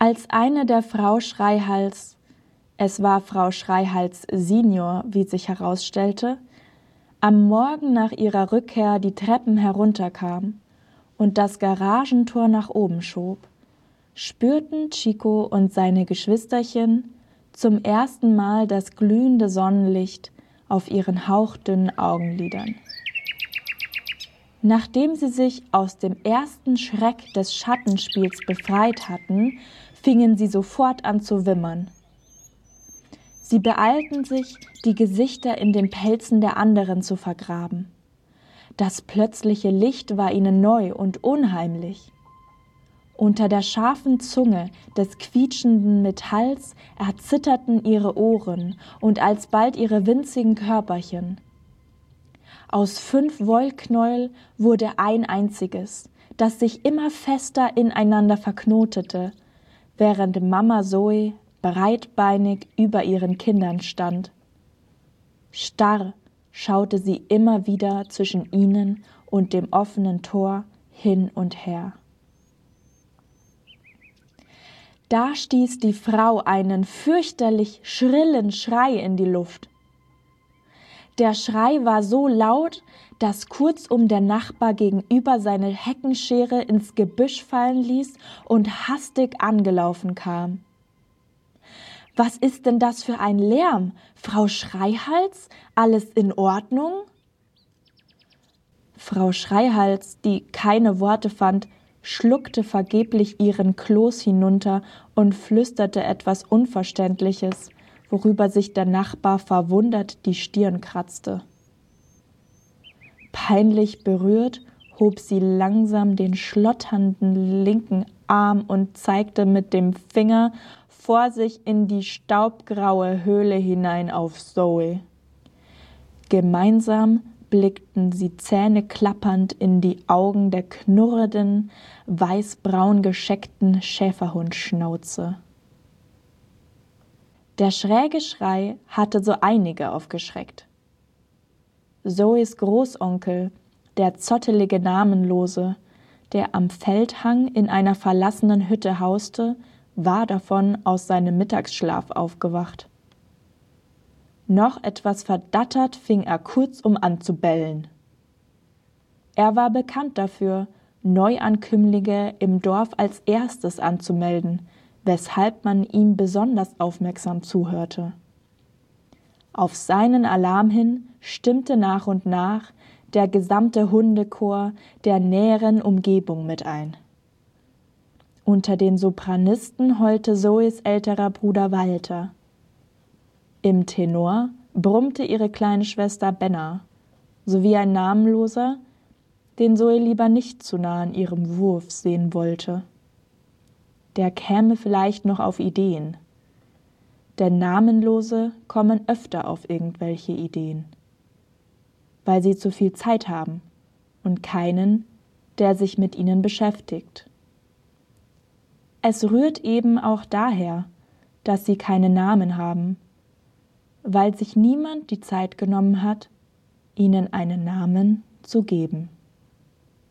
Als eine der Frau Schreihals, es war Frau Schreihals Senior, wie sich herausstellte, am Morgen nach ihrer Rückkehr die Treppen herunterkam und das Garagentor nach oben schob, spürten Chico und seine Geschwisterchen zum ersten Mal das glühende Sonnenlicht auf ihren hauchdünnen Augenlidern. Nachdem sie sich aus dem ersten Schreck des Schattenspiels befreit hatten, fingen sie sofort an zu wimmern. Sie beeilten sich, die Gesichter in den Pelzen der anderen zu vergraben. Das plötzliche Licht war ihnen neu und unheimlich. Unter der scharfen Zunge des quietschenden Metalls erzitterten ihre Ohren und alsbald ihre winzigen Körperchen. Aus 5 Wollknäuel wurde ein einziges, das sich immer fester ineinander verknotete, während Mama Zoe breitbeinig über ihren Kindern stand. Starr schaute sie immer wieder zwischen ihnen und dem offenen Tor hin und her. Da stieß die Frau einen fürchterlich schrillen Schrei in die Luft. Der Schrei war so laut, dass kurzum der Nachbar gegenüber seine Heckenschere ins Gebüsch fallen ließ und hastig angelaufen kam. »Was ist denn das für ein Lärm? Frau Schreihals? Alles in Ordnung?« Frau Schreihals, die keine Worte fand, schluckte vergeblich ihren Kloß hinunter und flüsterte etwas Unverständliches, worüber sich der Nachbar verwundert die Stirn kratzte. Peinlich berührt hob sie langsam den schlotternden linken Arm und zeigte mit dem Finger vor sich in die staubgraue Höhle hinein auf Zoe. Gemeinsam blickten sie zähneklappernd in die Augen der knurrenden, weißbraun gescheckten Schäferhundschnauze. Der schräge Schrei hatte so einige aufgeschreckt. Zoes Großonkel, der zottelige Namenlose, der am Feldhang in einer verlassenen Hütte hauste, war davon aus seinem Mittagsschlaf aufgewacht. Noch etwas verdattert fing er kurzum an zu bellen. Er war bekannt dafür, Neuankömmlinge im Dorf als erstes anzumelden, weshalb man ihm besonders aufmerksam zuhörte. Auf seinen Alarm hin stimmte nach und nach der gesamte Hundechor der näheren Umgebung mit ein. Unter den Sopranisten heulte Zoes älterer Bruder Walter. Im Tenor brummte ihre kleine Schwester Benna, sowie ein Namenloser, den Zoe lieber nicht zu nah an ihrem Wurf sehen wollte. Der käme vielleicht noch auf Ideen. Denn Namenlose kommen öfter auf irgendwelche Ideen, weil sie zu viel Zeit haben und keinen, der sich mit ihnen beschäftigt. Es rührt eben auch daher, dass sie keine Namen haben, weil sich niemand die Zeit genommen hat, ihnen einen Namen zu geben.